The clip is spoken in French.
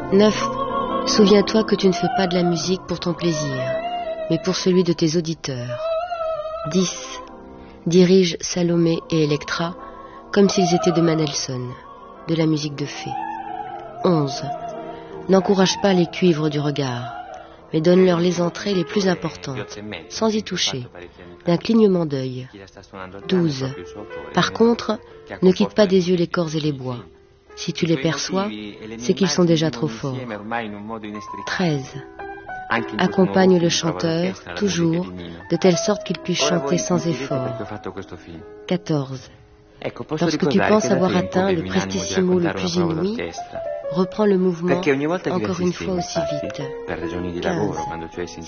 9. Souviens-toi que tu ne fais pas de la musique pour ton plaisir, mais pour celui de tes auditeurs. 10. Dirige Salomé et Electra comme s'ils étaient de Mendelssohn, de la musique de fée. 11. N'encourage pas les cuivres du regard, mais donne-leur les entrées les plus importantes, sans y toucher, d'un clignement d'œil. 12. Par contre, ne quitte pas des yeux les corps et les bois. Si tu les perçois, c'est qu'ils sont déjà trop forts. 13. Accompagne le chanteur, toujours, de telle sorte qu'il puisse chanter sans effort. 14. Lorsque tu penses avoir atteint le prestissimo le plus inouï, reprends le mouvement encore une fois aussi vite. 15.